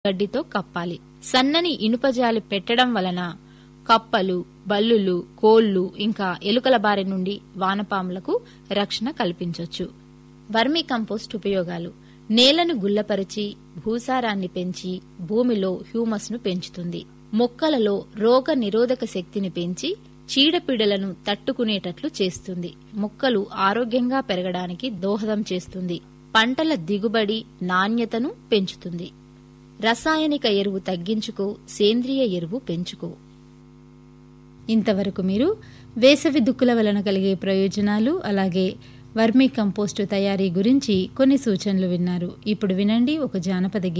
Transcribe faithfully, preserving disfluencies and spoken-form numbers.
గడ్డితో కప్పాలి. సన్నని ఇనుపజాలి పెట్టడం వలన కప్పలు, బల్లులు, కోళ్లు ఇంకా ఎలుకల బారి నుండి వానపాములకు రక్షణ కల్పించొచ్చు. వర్మీ కంపోస్ట్ ఉపయోగాలు: నేలను గుల్లపరిచి భూసారాన్ని పెంచి భూమిలో హ్యూమస్ ను పెంచుతుంది. మొక్కలలో రోగ నిరోధక శక్తిని పెంచి చీడపీడలను తట్టుకునేటట్లు చేస్తుంది. మొక్కలు ఆరోగ్యంగా పెరగడానికి దోహదం చేస్తుంది. పంటల దిగుబడి, నాణ్యతను పెంచుతుంది. రసాయనిక ఎరువు తగ్గించుకో, సేంద్రియ ఎరువు పెంచుకో. ఇంతవరకు మీరు వేసవి దుక్కుల వలన కలిగే ప్రయోజనాలు అలాగే వర్మీ కంపోస్టు తయారీ గురించి కొన్ని సూచనలు విన్నారు. ఇప్పుడు వినండి ఒక జానపద గీతం.